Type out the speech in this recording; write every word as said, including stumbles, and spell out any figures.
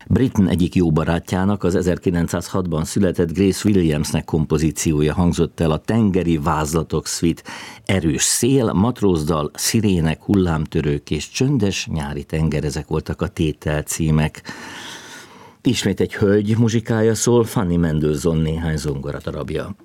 Britain egyik jó barátjának, az ezerkilencszázhatban született Grace Williamsnek kompozíciója hangzott el, a Tengeri vázlatok szvit. Erős szél, matrózdal, szirének, hullámtörők és csöndes nyári tenger, ezek voltak a tételcímek. Ismét egy hölgy muzsikája szól, Fanny Mendelssohn néhány zongoradarabja.